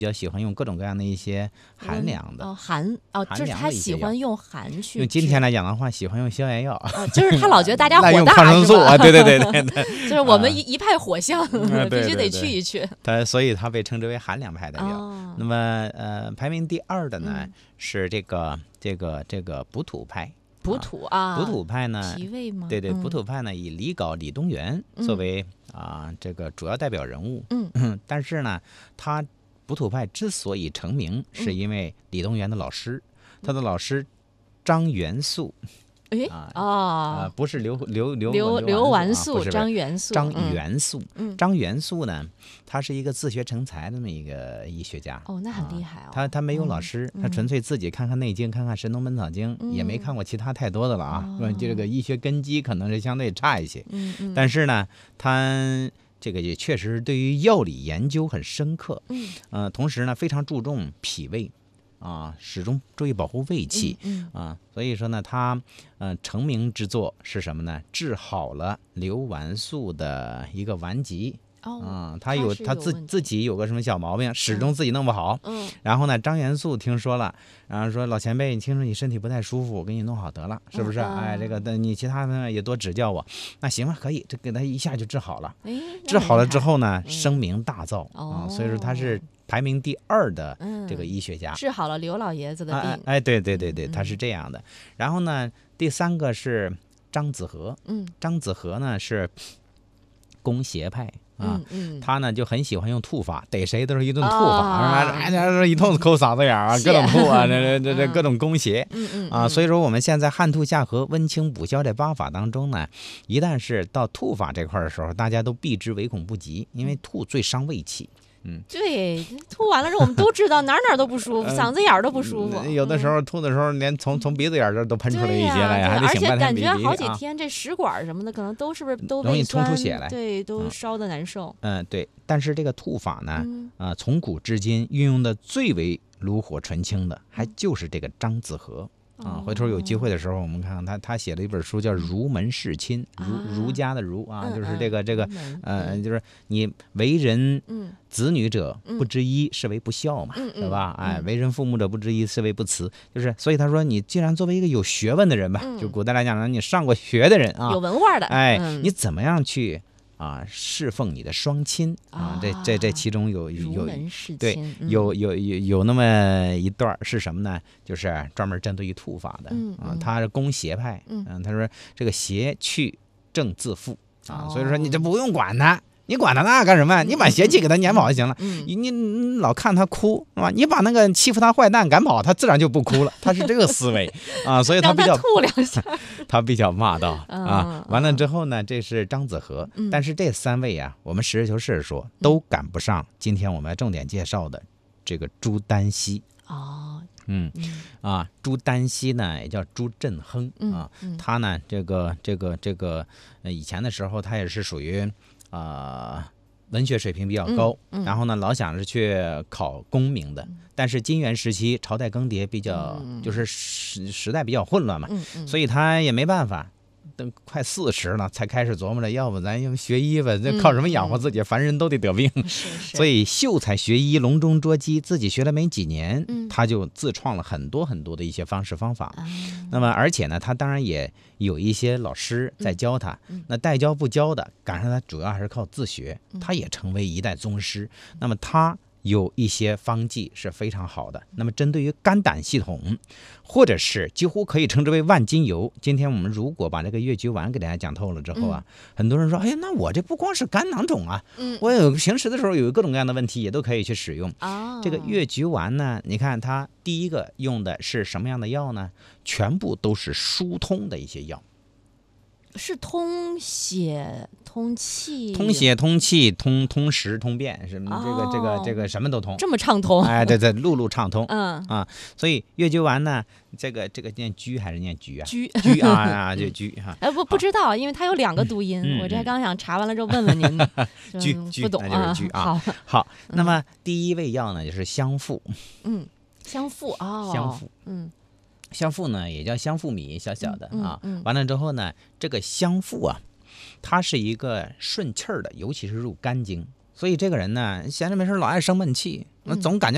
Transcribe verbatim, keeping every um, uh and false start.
比较喜欢用各种各样的一些寒凉的哦，寒哦，就是他喜欢用寒去。 用今天来讲的话，喜欢用消炎药， 哦、就是他老觉得大家火大， 抗生素啊，对对对对对， 就是我们一、啊、一派火象， 嗯、 必须得去一去。 他所以他被称之为寒凉派代表。 哦、 那么呃，排名第二的呢、嗯、是这个这个这个补土派。 补土啊， 补土派呢？ 脾胃吗？ 对对， 嗯、 补土派呢，以李杲、李东垣作为、嗯、啊这个主要代表人物。 嗯， 但是呢，他补土派之所以成名，是因为李东垣的老师，嗯、他的老师张元素。 哎啊哦、 呃，不是刘刘刘刘刘完素， 啊、 张元素， 张元素， 嗯， 张元素呢，他是一个自学成才的那么一个医学家。 哦，那很厉害哦。 啊、他他没有老师， 嗯、 他纯粹自己看看《内经》，看看《神农本草经》， 嗯， 也没看过其他太多的了啊。 哦、 这个医学根基可能是相对差一些。 嗯嗯。 但是呢，他这个也确实对于药理研究很深刻。 嗯。 呃，同时呢，非常注重脾胃。啊，始终注意保护胃气， 嗯嗯、 啊，所以说呢，他呃成名之作是什么呢？治好了刘完素的一个顽疾。 哦， 啊，他有他自他自己有个什么小毛病，始终自己弄不好。 嗯， 然后呢，张元素听说了，然后说老前辈，你听说你身体不太舒服，我给你弄好得了，是不是？ 嗯、 哎，这个你其他的也多指教我。那行吧，可以，这给他一下就治好了。 哎， 治好了之后呢， 嗯、 声名大噪、 哦、 啊，所以说他是排名第二的这个医学家， 嗯、治好了刘老爷子的病。 哎，哎对对对对，他是这样的。嗯、然后呢，第三个是张子和， 嗯， 张子和呢是攻邪派。啊， 嗯嗯、 他呢就很喜欢用吐法，逮谁都是一顿吐法，哎呀、哦，一通抠嗓子眼啊，各种吐啊，这这这各种攻邪， 嗯嗯啊，所以说我们现在汗吐下河、温清补消这八法当中呢，一旦是到吐法这块的时候，大家都避之唯恐不及，因为吐最伤胃气。嗯， 对，吐完了之后我们都知道哪哪都不舒服，呃、嗓子眼儿都不舒服。 有的时候吐的时候，连从从鼻子眼儿这都喷出来一些来呀，还得而且感觉好几啊天这食管什么的，可能都是不是都容易冲出血来， 对，都烧的难受。 嗯，对。但是这个吐法呢， 嗯、 啊，从古至今运用的最为炉火纯青的，还就是这个张子和。啊，回头有机会的时候，我们看看他他写了一本书叫《儒门事亲》，儒儒家的儒啊，就是这个这个呃，就是你为人子女者不知一，是为不孝嘛，对吧？哎，为人父母者不知一，是为不慈。就是所以他说，你既然作为一个有学问的人吧，就古代来讲呢，你上过学的人啊， 有文化的， 哎，你怎么样去？啊，侍奉你的双亲啊，这这这其中有有对有有有有那么一段是什么呢？就是专门针对于吐法的啊，他是攻邪派，嗯，他说这个邪去正自负啊，所以说你这不用管他。你管他那干什么？你把邪气给他撵跑就行了。 嗯、 你你老看他哭是吧？你把那个欺负他坏蛋赶跑，他自然就不哭了。他是这个思维啊，所以他比较吐两下， 他比较骂道啊。 嗯、 完了之后呢，这是张子和， 嗯、 但是这三位啊，我们实事求是的说，都赶不上今天我们要重点介绍的这个朱丹溪。 哦， 嗯啊，朱丹溪呢也叫朱振亨啊， 嗯嗯、 他呢这个这个这个呃以前的时候他也是属于。啊、呃，文学水平比较高， 嗯嗯、 然后呢，老想着去考功名的。嗯、但是金元时期朝代更迭比较，嗯、就是时时代比较混乱嘛， 嗯嗯、 所以他也没办法。等快四十了，才开始琢磨着，要不咱用学医吧？这靠什么养活自己？嗯、凡人都得得病， 是是所以秀才学医，笼中捉鸡，自己学了没几年， 嗯、 他就自创了很多很多的一些方式方法。 嗯、 那么，而且呢，他当然也有一些老师在教他。 嗯、 那代教不教的，赶上他主要还是靠自学，他也成为一代宗师。嗯、那么他。有一些方剂是非常好的，那么针对于肝胆系统，或者是几乎可以称之为万金油。今天我们如果把这个越橘丸给大家讲透了之后啊，嗯、很多人说，哎呀，那我这不光是肝囊肿啊， 嗯、 我有平时的时候有各种各样的问题也都可以去使用。 哦、 这个越橘丸呢，你看它第一个用的是什么样的药呢？全部都是疏通的一些药。 是通血、通气、 通血、通气、通通食、通便，什么这个、哦、这个、这个什么都通， 这么畅通？ 哎，对对，路路畅通。 嗯啊，所以越橘丸呢，这个这个念橘还是念橘啊？ 橘橘啊啊，就橘哈。 哎，不不知道，因为它有两个读音， 嗯、 我这还刚想查完了之后问问您。 橘橘不懂啊，就是橘啊。 好， 好，那么第一味药呢，就是香附。 嗯，香附哦， 香附， 嗯。 香附呢也叫香附米，小小的、 嗯、 啊、 嗯嗯。 完了之后呢，这个香附啊，它是一个顺气儿的，尤其是入肝经。所以这个人呢，闲着没事老爱生闷气，那总感觉